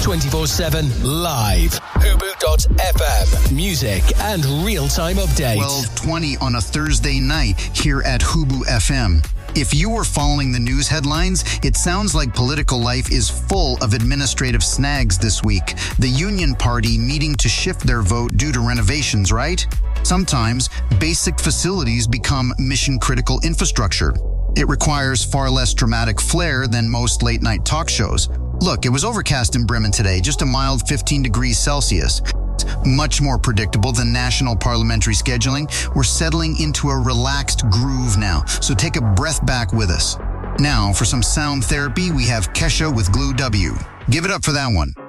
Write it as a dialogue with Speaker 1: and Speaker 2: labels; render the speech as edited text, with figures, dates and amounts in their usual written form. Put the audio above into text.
Speaker 1: 24/7 live. Hubu.fm. Music and real-time updates.
Speaker 2: 12:20 on a Thursday night here at Hubu FM. If you were following the news headlines, it sounds like political life is full of administrative snags this week. The Union Party meeting to shift their vote due to renovations, right? Sometimes basic facilities become mission-critical infrastructure. It requires far less dramatic flair than most late-night talk shows. Look, it was overcast in Bremen today, just a mild 15 degrees Celsius. Much more predictable than national parliamentary scheduling. We're settling into a relaxed groove now, so take a breath back with us. Now, for some sound therapy, we have Kesha with Glue W. Give it up for that one.